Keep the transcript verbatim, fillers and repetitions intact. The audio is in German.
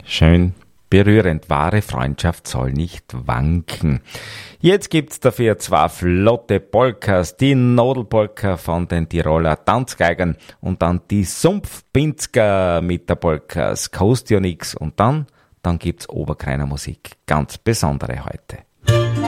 Schön berührend, wahre Freundschaft soll nicht wanken. Jetzt gibt's dafür zwei flotte Polkas, die Nodelpolka von den Tiroler Tanzgeigern und dann die Sumpfpinzger mit der Polka Skostionix und dann, dann gibt's Oberkreiner Musik, ganz besondere heute.